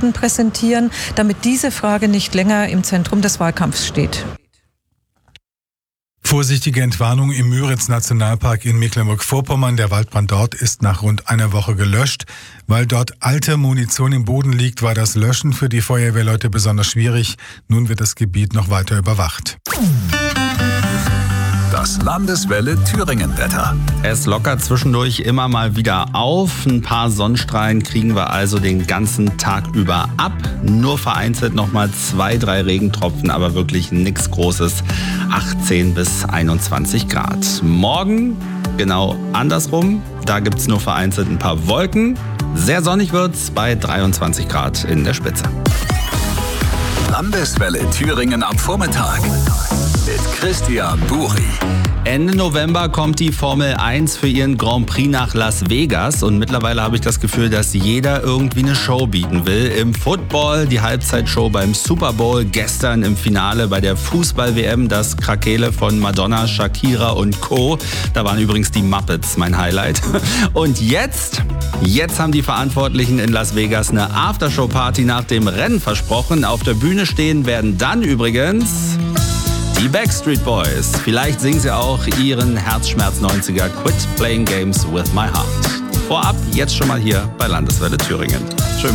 Fakten präsentieren, damit diese Frage nicht länger im Zentrum des Wahlkampfs steht. Vorsichtige Entwarnung im Müritz-Nationalpark in Mecklenburg-Vorpommern. Der Waldbrand dort ist nach rund einer Woche gelöscht. Weil dort alte Munition im Boden liegt, war das Löschen für die Feuerwehrleute besonders schwierig. Nun wird das Gebiet noch weiter überwacht. Das Landeswelle Thüringen-Wetter. Es lockert zwischendurch immer mal wieder auf. Ein paar Sonnenstrahlen kriegen wir also den ganzen Tag über ab. Nur vereinzelt nochmal 2-3 Regentropfen, aber wirklich nichts Großes. 18 bis 21 Grad. Morgen genau andersrum. Da gibt es nur vereinzelt ein paar Wolken. Sehr sonnig wird's bei 23 Grad in der Spitze. Landeswelle Thüringen am Vormittag mit Christian Buri. Ende November kommt die Formel 1 für ihren Grand Prix nach Las Vegas und mittlerweile habe ich das Gefühl, dass jeder irgendwie eine Show bieten will. Im Football die Halbzeitshow beim Super Bowl, gestern im Finale bei der Fußball-WM das Krakele von Madonna, Shakira und Co. Da waren übrigens die Muppets mein Highlight. Und jetzt haben die Verantwortlichen in Las Vegas eine Aftershow-Party nach dem Rennen versprochen. Auf der Bühne stehen werden dann übrigens die Backstreet Boys. Vielleicht singen sie auch ihren Herzschmerz 90er Quit Playing Games with My Heart. Vorab jetzt schon mal hier bei Landeswelle Thüringen. Schön.